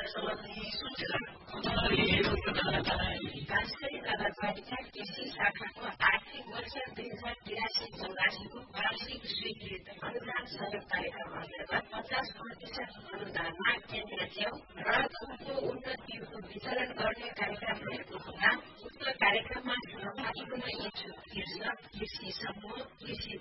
राष्ट्रिय नगरपालिका कृषि शाखाको आर्थिक वर्ष 2083-84को वार्षिक स्वीकृत अनुदान सहयोग कार्यक्रम अन्तर्गत 50% अनुदानमा केन्द्रीय च्याउ र गहुँको उन्नतिको वितरण गर्ने कार्यक्रम